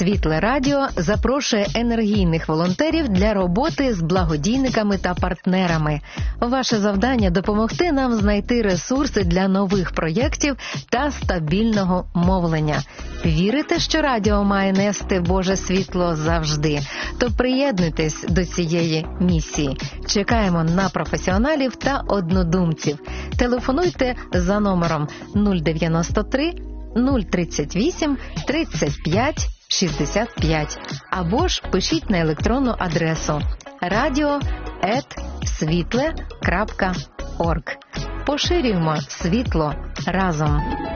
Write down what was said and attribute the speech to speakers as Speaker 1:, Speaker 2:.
Speaker 1: Світле Радіо запрошує енергійних волонтерів для роботи з благодійниками та партнерами. Ваше завдання – допомогти нам знайти ресурси для нових проєктів та стабільного мовлення. Вірите, що радіо має нести Боже світло завжди? То приєднуйтесь до цієї місії. Чекаємо на професіоналів та однодумців. Телефонуйте за номером 093 038 35 65 або ж пишіть на електронну адресу radio@svitle.org. Поширюємо світло разом.